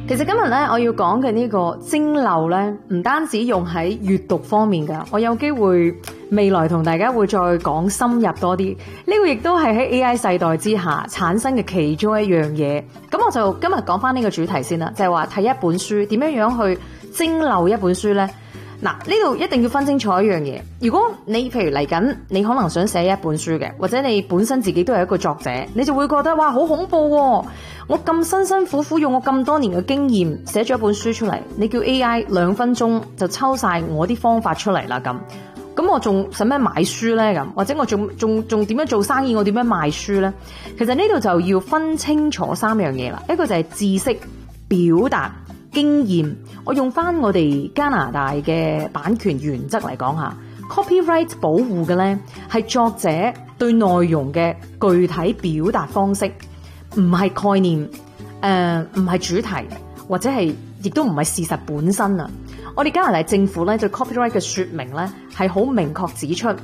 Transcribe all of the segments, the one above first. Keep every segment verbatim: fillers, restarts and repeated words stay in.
其實今日咧，我要講嘅呢個蒸餾咧，唔單止用喺閱讀方面㗎，我有機會未來同大家會再講深入多啲。呢個亦都係喺 A I 世代之下產生嘅其中一樣嘢。咁我就今日講翻呢個主題先啦，就係話睇一本書點樣樣去蒸餾一本書呢？嗱，呢度一定要分清楚一樣嘢。如果你譬如嚟緊，你可能想寫一本書嘅，或者你本身自己都係一個作者，你就會覺得哇，好恐怖喎！我咁辛辛苦苦用我咁多年嘅經驗寫咗一本書出嚟，你叫 A I 兩分鐘就抽晒我啲方法出嚟啦咁，咁我仲使咩買書呢？咁，或者我仲仲仲點樣做生意？我點樣賣書呢？其實呢度就要分清楚三樣嘢啦，一個就係知識、表達、經驗。我用翻我哋加拿大嘅版權原則嚟講下 copyright 保護嘅呢係作者對內容嘅具體表達方式，唔係概念，誒唔係主題，或者係亦都唔係事實本身啊！我哋加拿大政府咧對 copyright 嘅說明咧係好明確指出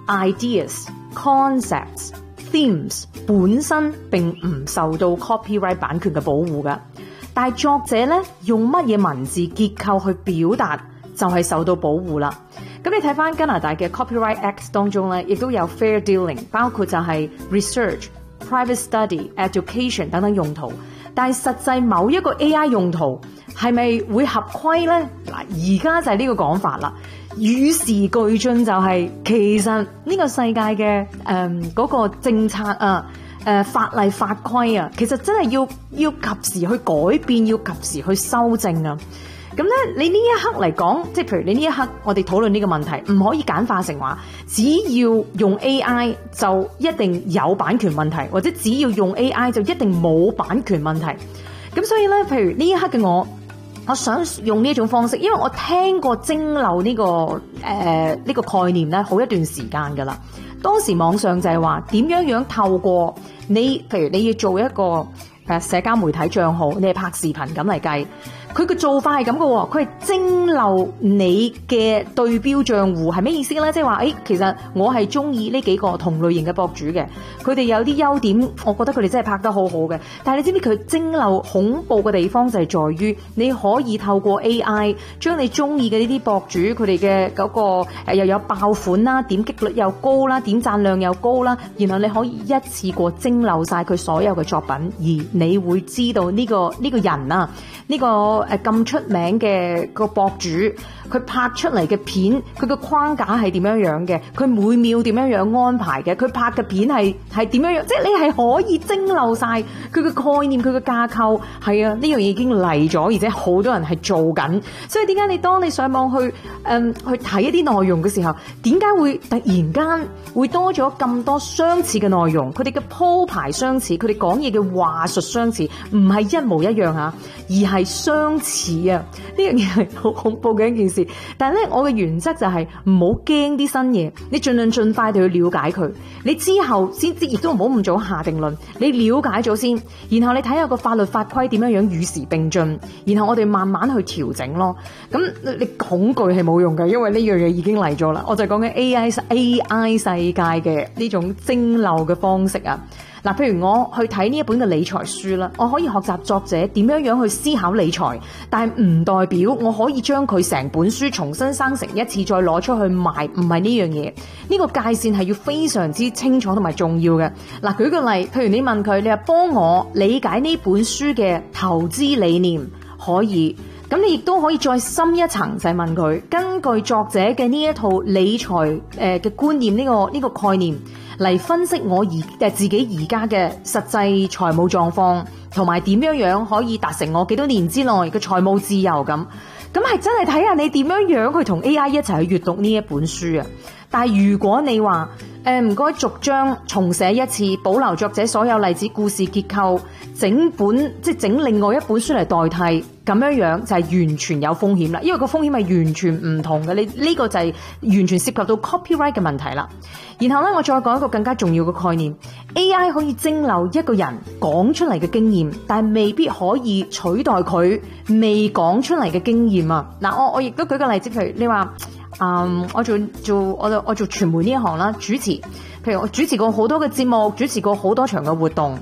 ideas、concepts、themes 本身並唔受到 copyright 版權嘅保護噶。但係作者咧用乜嘢文字結構去表達就係受到保護啦。咁你睇翻加拿大嘅 Copyright Act 當中咧，亦都有 fair dealing，包括就係 research、private study、education 等等用途。但係實際某一個 A I 用途係咪會合規呢？嗱，而家就係呢個講法啦。與時俱進就係、是、其實呢個世界嘅誒嗰個政策啊。誒、呃、法例法規啊，其實真係要要及時去改變，要及時去修正啊。咁咧，你呢一刻嚟講，即係譬如你呢一刻，我哋討論呢個問題，唔可以簡化成話，只要用 A I 就一定有版權問題，或者只要用 A I 就一定冇版權問題。咁所以咧，譬如呢一刻嘅我，我想用呢一種方式，因為我聽過蒸餾呢個誒呢、呃呢個概念咧，好一段時間噶啦。當時網上就係話點樣樣透過你，譬如你要做一個誒社交媒體賬號，你係拍視頻咁嚟計，佢嘅做法係咁嘅喎，佢係蒸餾你嘅對標賬戶係咩意思咧？即係話誒，其實我係中意呢幾個同類型嘅博主嘅，佢哋有啲優點，我覺得佢哋真係拍得好好嘅。但係你知唔知佢蒸餾恐怖嘅地方就係在於，你可以透過 A I 將你中意嘅呢啲博主佢哋嘅嗰個誒又有爆款啦，點擊率又高啦，點讚量又高啦，然後你可以一次過蒸餾晒佢所有嘅作品，而你會知道呢個呢個人啊，呢個誒咁出名嘅個博主，佢拍出嚟嘅片，佢個框架係點樣樣嘅，佢每秒點樣樣安排嘅，佢拍嘅片係係點樣樣，即係你係可以蒸餾晒佢嘅概念，佢嘅架構係啊，呢樣嘢已經嚟咗，而且好多人係做緊。所以點解你當你上網去誒、嗯、去睇一啲內容嘅時候，點解會突然間會多咗咁多相似嘅內容？佢哋嘅鋪排相似，佢哋講嘢嘅話術相似，唔係一模一樣吓，而係相似啊！呢樣嘢係好恐怖嘅一件事。但係咧，我嘅原則就係唔好驚啲新嘢，你盡量盡快地去了解佢。你之後先知，亦都唔好咁早下定論。你了解咗先，然後你睇下個法律法規點樣樣與時並進，然後我哋慢慢去調整咯。咁你恐懼係冇用嘅，因為呢樣嘢已經嚟咗啦。我就講緊 A I A I 世界嘅呢種蒸餾嘅方式啊。嗱，譬如我去睇呢一本嘅理財書啦，我可以學習作者點樣樣去思考理財，但係唔代表我可以將佢成本書重新生成一次再攞出去賣，唔係呢樣嘢。呢個界線係要非常之清楚同埋重要嘅。嗱，舉個例，譬如你問佢，你話幫我理解呢本書嘅投資理念，可以。咁你亦都可以再深一層，就係問佢根據作者嘅呢一套理財誒嘅觀念，呢個呢個概念嚟分析我而誒自己而家嘅實際財務狀況，同埋點樣樣可以達成我幾多年之內嘅財務自由咁。咁係真係睇下你點樣樣去同 A I 一齊去閱讀呢一本書啊！但係如果你話誒唔該逐章重寫一次，保留作者所有例子、故事結構，整本即係整另外一本書嚟代替，咁樣樣就係完全有風險啦。因為個風險係完全唔同嘅，你呢個就係完全涉及到 copyright 嘅問題啦。然後咧，我再講一個更加重要嘅概念 ，A I 可以蒸餾一個人講出嚟嘅經驗，但係未必可以取代佢未講出嚟嘅經驗啊。嗱，我我亦都舉個例子，譬如你話。嗯，我做做我我做傳媒呢一行啦，主持，譬如我主持過好多嘅節目，主持過好多場嘅活動。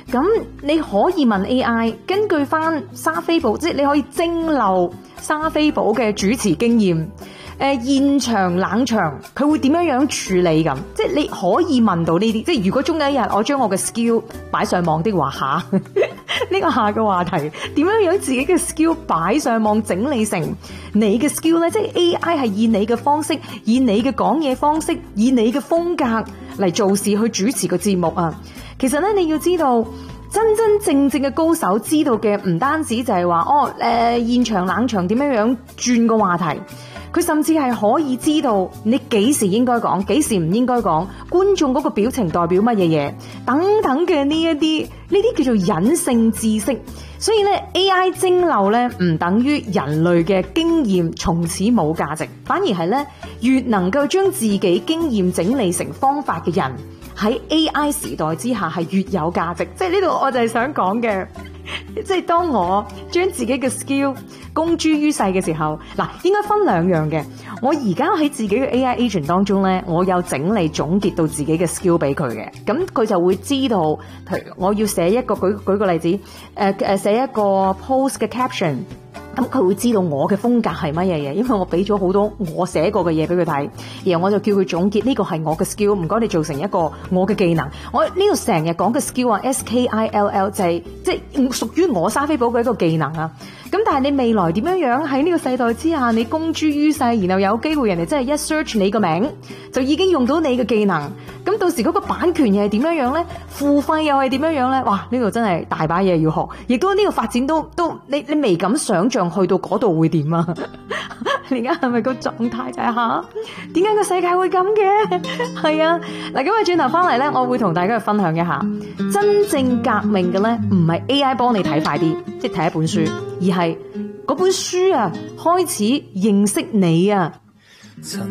咁你可以問 A I， 根據翻莎菲寶，即係你可以蒸餾莎菲寶嘅主持經驗，誒、呃、現場冷場佢會點樣樣處理咁？即係你可以問到呢啲。即係如果終有一日我將我嘅 skill 擺上網的話，下呢個下個話題，點樣樣自己嘅 skill 擺上網整理成你嘅 skill 咧？即係 A I 係以你嘅方式，以你嘅講嘢方式，以你嘅風格嚟做事去主持個節目啊！其實咧，你要知道。真真正正嘅高手知道嘅唔單止就係話哦，誒、呃、現場冷場點樣樣轉個話題，佢甚至係可以知道你幾時應該講，幾時唔應該講，觀眾嗰個表情代表乜嘢嘢等等嘅呢一啲呢啲叫做隱性知識。所以咧 A I 蒸餾咧唔等於人類嘅經驗從此冇價值，反而係咧越能夠將自己經驗整理成方法嘅人，喺 A I 時代之下係越有價值。即係呢度我就係想講嘅，即係當我將自己嘅 skill 公諸於世嘅時候，嗱，應該分兩樣嘅。我而家喺自己嘅 A I agent 當中咧，我有整理總結到自己嘅 skill 俾佢嘅，咁佢就會知道，譬如我要寫一個舉舉個例子，誒、呃、誒寫一個 post 嘅 caption。咁佢會知道我嘅風格係乜嘢嘢，因為我俾咗好多我寫過嘅嘢俾佢睇，然後我就叫佢總結，呢個係我嘅 skill， 唔該你做成一個我嘅技能。我呢度成日講嘅 skill 啊 ，S K I L L 就係即係屬於我莎菲寶嘅一個技能啊。咁但係你未來點樣樣喺呢個世代之下，你公諸於世，然後有機會人哋真係一 search 你個名，就已經用到你嘅技能。咁到時嗰個版權又係點樣樣咧？付費又係點樣樣咧？哇！呢度真係大把嘢要學，亦都呢個發展都都你你未敢想象去到嗰度會點啊！你而家係咪個狀態就係吓？點解個世界會咁嘅？係啊！嗱，咁啊轉頭翻嚟咧，我會同大家去分享一下，真正革命嘅咧，唔係 A I 幫你睇快啲，即係睇一本書，而係嗰本書啊，開始認識你啊。